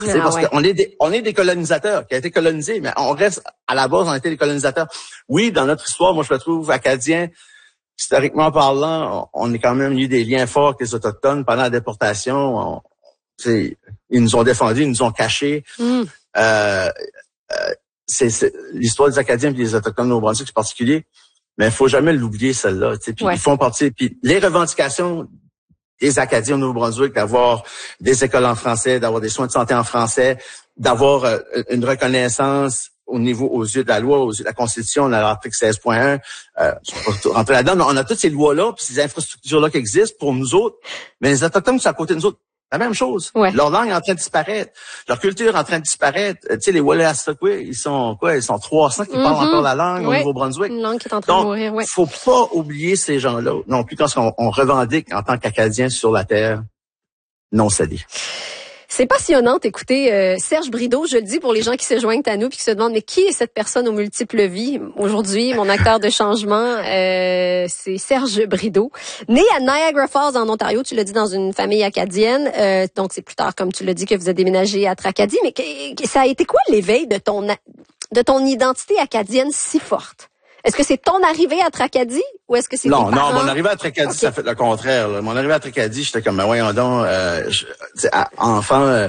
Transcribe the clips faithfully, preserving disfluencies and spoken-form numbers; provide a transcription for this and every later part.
Ah, parce ouais. qu'on est des, on est des colonisateurs, qui a été colonisés, mais on reste, à la base, on a été des colonisateurs. Oui, dans notre histoire, moi, je le trouve acadien, historiquement parlant, on est quand même eu des liens forts avec les Autochtones pendant la déportation. On, ils nous ont défendus, ils nous ont cachés. Mm. Euh, euh, c'est, c'est l'histoire des Acadiens et des Autochtones de Nouveau-Brunswick, c'est particulier, mais il faut jamais l'oublier, celle-là. Puis ouais. ils font partie. Puis les revendications des Acadiens au Nouveau-Brunswick, d'avoir des écoles en français, d'avoir des soins de santé en français, d'avoir euh, une reconnaissance au niveau, aux yeux de la loi, aux yeux de la Constitution, dans l'article seize point un, euh, je ne vais pas rentrer là-dedans, mais on a toutes ces lois-là, puis ces infrastructures-là qui existent pour nous autres, mais les Autochtones qui sont à côté de nous autres, la même chose. Ouais. Leur langue est en train de disparaître. Leur culture est en train de disparaître. Tu sais, les Wolastoqua, ils sont quoi? Ils sont trois cents qui mm-hmm. parlent encore la langue ouais. au Nouveau-Brunswick. Une langue qui est en train Donc, de mourir, oui. faut pas oublier ces gens-là, non plus quand on, on revendique en tant qu'Acadiens sur la terre non cédée. C'est passionnant d'écouter euh, Serge Brideau, je le dis pour les gens qui se joignent à nous puis qui se demandent mais qui est cette personne aux multiples vies? Aujourd'hui, mon acteur de changement, euh, c'est Serge Brideau. Né à Niagara Falls en Ontario, tu l'as dit, dans une famille acadienne. Euh, donc c'est plus tard, comme tu l'as dit, que vous avez déménagé à Tracadie. Mais que, que, ça a été quoi l'éveil de ton de ton identité acadienne si forte? Est-ce que c'est ton arrivée à Tracadie ou est-ce que c'est Non, tes parents? non, mon arrivée à Tracadie, okay. ça fait le contraire. Là. Mon arrivée à Tracadie, j'étais comme, ben voyons donc, euh, je, enfant, euh,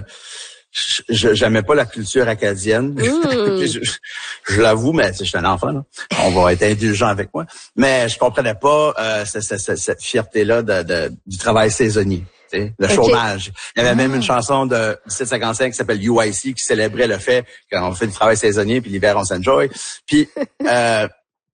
je, j'aimais pas la culture acadienne. Mm. je, je, je l'avoue, mais j'étais un enfant, là. On va être indulgent avec moi. Mais je comprenais pas euh, cette, cette, cette fierté-là de, de, du travail saisonnier. Le okay. chômage. Il y avait ah. même une chanson de dix-sept cinquante-cinq qui s'appelle U I C qui célébrait le fait qu'on fait du travail saisonnier puis l'hiver on s'enjoy. Puis euh,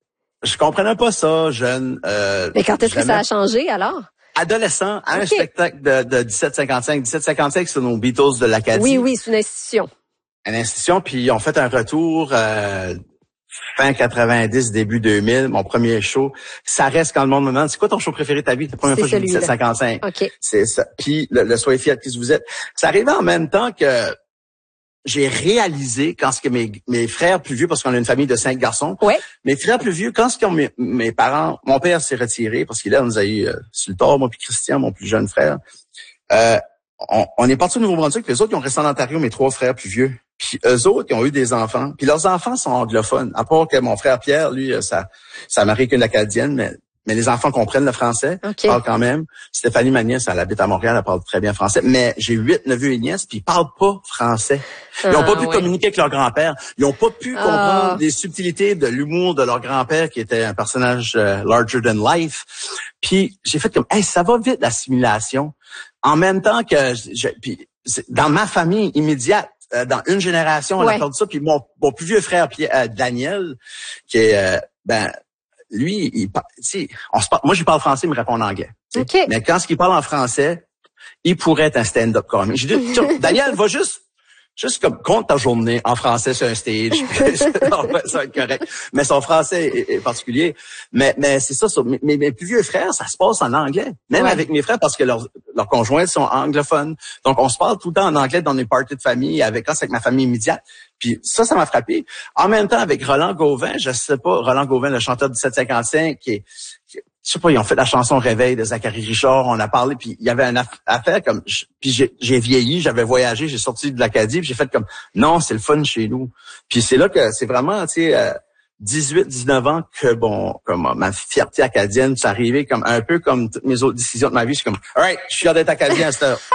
je comprenais pas ça, jeune. Euh, Mais quand est-ce que ça a changé, alors? Adolescent, à okay. un spectacle de, de dix-sept cinquante-cinq. dix-sept cinquante-cinq, c'est nos Beatles de l'Acadie. Oui, oui, c'est une institution. Une institution, puis ils ont fait un retour euh, fin quatre-vingt-dix, début deux mille, mon premier show. Ça reste quand le monde me demande, c'est quoi ton show préféré de ta vie? C'est la première c'est fois que j'ai dix-sept cinquante-cinq. Okay. C'est ça. Puis le, le Soyez fiers de qui vous êtes. Ça arrivait en même temps que j'ai réalisé quand ce que mes, mes frères plus vieux, parce qu'on a une famille de cinq garçons, ouais. mes frères plus vieux, quand ce que mes, mes parents, mon père s'est retiré parce qu'il a, on nous a eu euh, sur le tort, moi puis Christian, mon plus jeune frère. Euh, on, on est parti au Nouveau-Brunswick, puis les autres, ils ont resté en Ontario, mes trois frères plus vieux. Puis eux autres, ils ont eu des enfants. Puis leurs enfants sont anglophones. À part que mon frère Pierre, lui, ça, ça m'arrive qu'une acadienne, mais mais les enfants comprennent le français, okay. parlent quand même. Stéphanie, ma nièce, elle habite à Montréal, elle parle très bien français. Mais j'ai huit neveux et nièces, puis ils parlent pas français. Ils n'ont ah, pas pu ouais. communiquer avec leur grand-père. Ils n'ont pas pu ah. comprendre les subtilités de l'humour de leur grand-père, qui était un personnage euh, larger than life. Puis j'ai fait comme, hey, ça va vite l'assimilation. En même temps que, je, puis dans ma famille immédiate, euh, dans une génération, on ouais. a perdu ça. Puis mon, mon plus vieux frère, Pierre, euh, Daniel, qui est, euh, ben lui, il, tu sais, on se parle, moi, je parle français, il me répond en anglais. Okay. Mais quand ce qu'il parle en français, il pourrait être un stand-up comic. J'ai dit, Daniel, va juste, juste comme, compte ta journée en français sur un stage. Non, ça va être correct. Mais son français est, est particulier. Mais, mais c'est ça, ça mes, mes plus vieux frères, ça se passe en anglais. Même ouais. avec mes frères, parce que leurs, leurs conjoints sont anglophones. Donc, on se parle tout le temps en anglais dans les parties de famille, avec, quand c'est avec ma famille immédiate. Puis ça, ça m'a frappé. En même temps, avec Roland Gauvin, je sais pas, Roland Gauvin, le chanteur du dix-sept cinquante-cinq, qui est, qui, je sais pas, ils ont fait la chanson Réveil de Zachary Richard, on a parlé, puis il y avait une affaire comme, je, puis j'ai, j'ai vieilli, j'avais voyagé, j'ai sorti de l'Acadie, puis j'ai fait comme, non, c'est le fun chez nous. Puis c'est là que c'est vraiment, tu sais, euh, dix-huit, dix-neuf ans que, bon, comme ma fierté acadienne, c'est arrivé comme un peu comme toutes mes autres décisions de ma vie, je suis comme, alright, je suis fier d'être acadien à cette heure.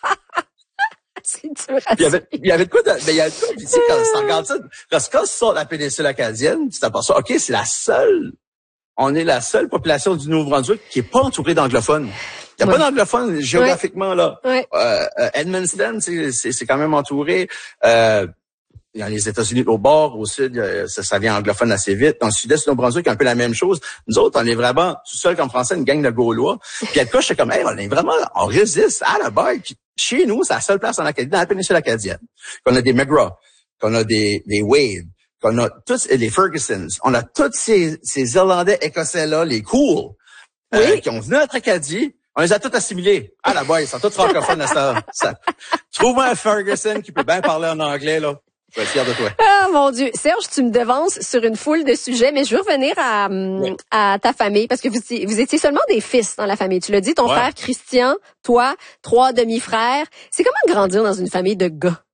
Il y avait, il y avait de quoi de, mais il y a de quoi, tu sais, quand tu regardes ça, parce que quand tu sors de la péninsule acadienne, tu t'aperçois, OK, c'est la seule, on est la seule population du Nouveau-Brunswick qui est pas entourée d'anglophones. Il y a ouais. pas d'anglophones géographiquement, ouais. là. Ouais. Euh, euh, Edmundston, c'est, c'est, c'est quand même entouré. Euh, dans les États-Unis au bord, au sud, ça, ça vient anglophone assez vite. Dans le sud-est du Nouveau-Brunswick, un peu la même chose. Nous autres, on est vraiment tout seul comme français, une gang de Gaulois. Puis à quoi, j'étais comme, hey, on est vraiment, on résiste à la base. Puis chez nous, c'est la seule place en Acadie, dans la péninsule acadienne, qu'on a des McGraw, qu'on a des, des Wade, qu'on a tous les Fergusons. On a tous ces, ces Irlandais écossais-là, les cool, oui. euh, qui ont venu à notre Acadie. On les a tous assimilés. Ah, là-bas, ils sont tous francophones à ça. ça. Trouve-moi un Ferguson qui peut bien parler en anglais, là. Je vais être fier de toi. Ah, mon Dieu. Serge, tu me devances sur une foule de sujets, mais je veux revenir à, oui. à ta famille, parce que vous, vous étiez seulement des fils dans la famille. Tu l'as dit, ton ouais. frère Christian, toi, trois demi-frères. C'est comment grandir dans une famille de gars?